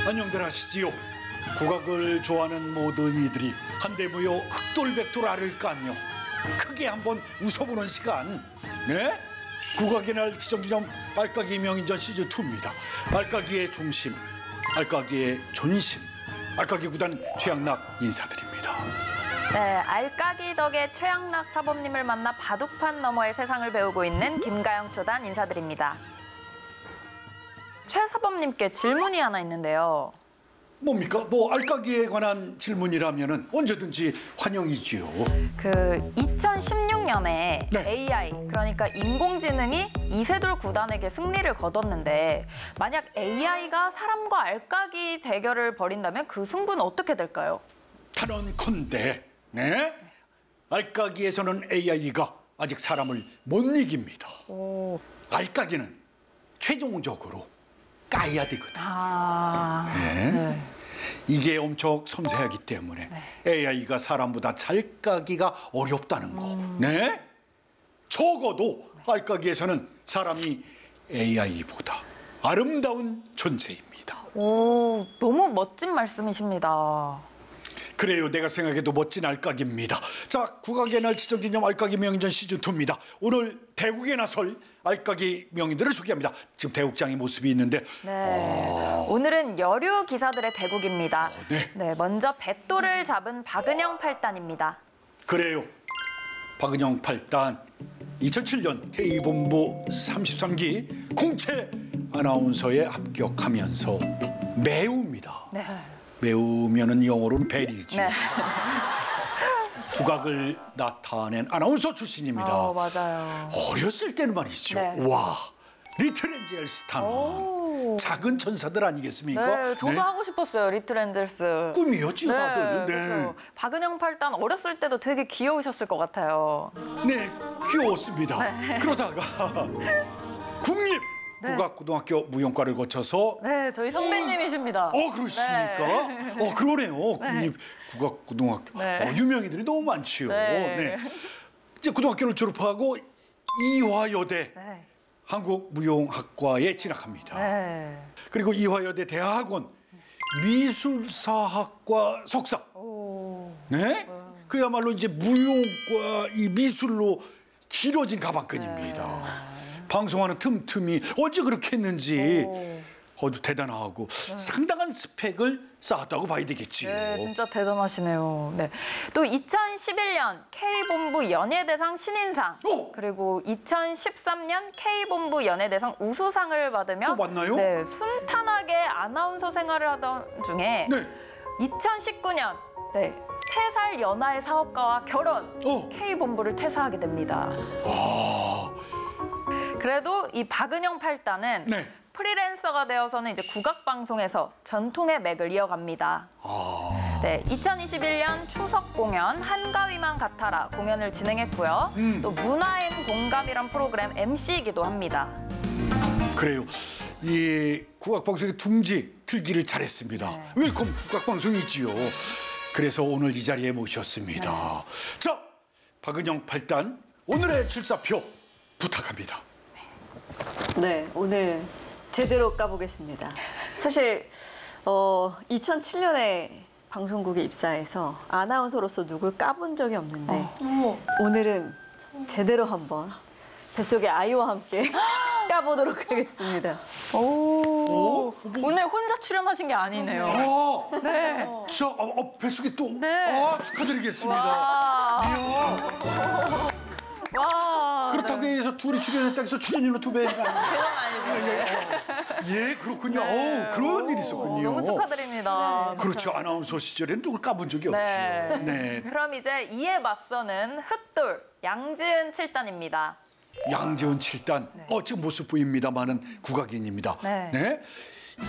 안녕들 하시지요. 국악을 좋아하는 모든 이들이 한데 모여 흑돌백돌 알을 까며 크게 한번 웃어보는 시간. 네? 국악의 날 지정기념 알까기 명인전 시즌2입니다. 알까기의 중심, 알까기의 존심, 알까기 구단 최양락 인사드립니다. 네, 알까기 덕에 최양락 사범님을 만나 바둑판 너머의 세상을 배우고 있는 김가영 초단 인사드립니다. 최 사범님께 질문이 하나 있는데요. 뭡니까? 뭐 알까기에 관한 질문이라면은 언제든지 환영이지요. 2016년에 네. AI, 그러니까 인공지능이 이세돌 구단에게 승리를 거뒀는데 만약 AI가 사람과 알까기 대결을 벌인다면 그 승부는 어떻게 될까요? 단언컨대, 네? 알까기에서는 AI가 아직 사람을 못 이깁니다. 오. 알까기는 최종적으로 까야 되거든. 네. 이게 엄청 섬세하기 때문에 AI가 사람보다 잘 까기가 어렵다는 거. 네? 적어도 알까기에서는 사람이 AI보다 아름다운 존재입니다. 오, 너무 멋진 말씀이십니다. 그래요. 내가 생각해도 멋진 알까기입니다. 자, 국악의 날 지정기념 알까기 명인전 시즌2입니다. 오늘 대국에 나설 알까기 명인들을 소개합니다. 지금 대국장의 모습이 있는데. 네. 오늘은 여류 기사들의 대국입니다. 네. 먼저 뱃돌을 잡은 박은영 8단입니다. 그래요. 박은영 8단 2007년 K본부 33기 공채 아나운서에 합격하면서 매우입니다. 네. 매우면은 영어로는 베리지. 네. 국악을 나타낸 아나운서 출신입니다. 맞아요. 어렸을 때는 말이죠. 네. 와, 리틀 엔젤 스타는 작은 천사들 아니겠습니까? 네, 저도 하고 싶었어요, 리틀 엔젤스. 꿈이었지요, 다들. 네. 그래서 박은영 8단 어렸을 때도 되게 귀여우셨을 것 같아요. 네, 귀여웠습니다. 그러다가 국립 국악고등학교 무용과를 거쳐서 네, 저희 선배님이십니다. 그러십니까? 네. 그러네요. 국립 국악고등학교. 네. 유명인들이 너무 많지요. 네. 이제 고등학교를 졸업하고 이화여대 네. 한국무용학과에 진학합니다. 네. 그리고 이화여대 대학원 미술사학과 석사. 네? 그야말로 이제 무용과 이 미술로 길어진 가방끈입니다. 방송하는 틈틈이 언제 그렇게 했는지 대단하고 상당한 스펙을 쌓았다고 봐야 되겠지요. 네, 진짜 대단하시네요. 네. 또 2011년 K본부 연예대상 신인상, 그리고 2013년 K본부 연예대상 우수상을 받으며 또 맞나요? 네, 순탄하게 아나운서 생활을 하던 중에 2019년 3살 연하의 사업가와 결혼, K본부를 퇴사하게 됩니다. 그래도 이 박은영 8단은 프리랜서가 되어서는 이제 국악방송에서 전통의 맥을 이어갑니다. 2021년 추석 공연 한가위만 같아라 공연을 진행했고요. 또 문화엔 공감이란 프로그램 MC이기도 합니다. 그래요. 이 국악방송의 둥지 틀기를 잘했습니다. 웰컴 국악방송이지요. 그래서 오늘 이 자리에 모셨습니다. 자, 박은영 8단 오늘의 출사표 부탁합니다. 네, 오늘 제대로 까보겠습니다. 사실 2007년에 방송국에 입사해서 아나운서로서 누굴 까본 적이 없는데 오늘은 제대로 한번 뱃속의 아이와 함께 까보도록 하겠습니다. 오늘 혼자 출연하신 게 아니네요. 네. 자, 뱃속에 또 축하드리겠습니다. 와. 그렇다고 해서 둘이 출연했다고 해서 출연료는 2배가 아니고. 그렇군요. 그런 일이 있었군요. 너무 축하드립니다. 그렇죠. 아나운서 시절에는 누굴 까본 적이 없죠. 네. 그럼 이제 이에 맞서는 흑돌 양지은 7단입니다. 양지은 7단. 지금 모습 보입니다만은 국악인입니다. 네.